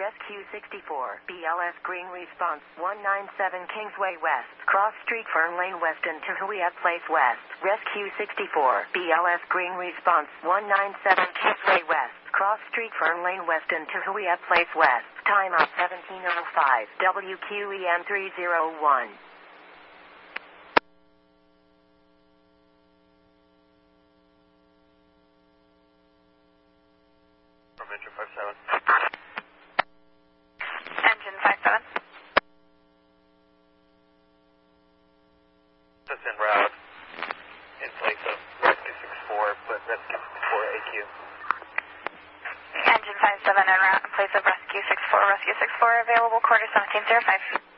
Rescue 64, BLS Green Response 197 Kingsway West, Cross Street Fern Lane Weston to Juliet Place West. Rescue 64, BLS Green Response 197 Kingsway West, Cross Street Fern Lane Weston to Juliet Place West. Time up 17:05, WQEM 301. Engine 57. Engine 57. Just en route in place of Rescue 64, but Rescue 64 AQ. Engine 57 en route in place of Rescue 64. Rescue 64 available quarter 1705.